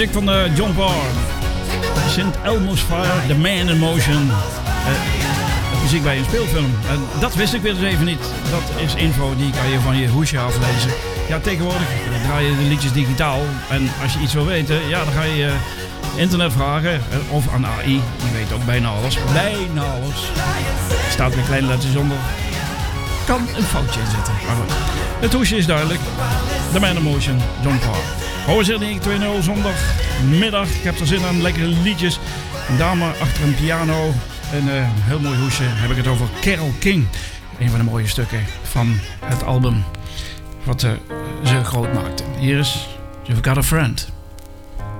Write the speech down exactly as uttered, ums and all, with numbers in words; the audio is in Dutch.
muziek van uh, John Parr. Saint Elmo's Fire, The Man in Motion. Uh, muziek bij een speelfilm. Uh, dat wist ik weer eens even niet. Dat is info die kan je van je hoesje aflezen. Ja, tegenwoordig draai je de liedjes digitaal. En als je iets wil weten, ja, dan ga je uh, internet vragen. Uh, of aan A I. Die weet ook bijna alles. Bijna alles. Er staat weer kleine letters onder. Kan een foutje in zitten. Maar goed. Het hoesje is duidelijk. The Man in Motion, John Parr. Hoor ze negen twee nul zondagmiddag. Ik heb er zin aan, lekkere liedjes. Een dame achter een piano. En uh, een heel mooi hoesje. Heb ik het over Carole King. Een van de mooie stukken van het album. Wat uh, ze groot maakte. Hier is You've Got a Friend.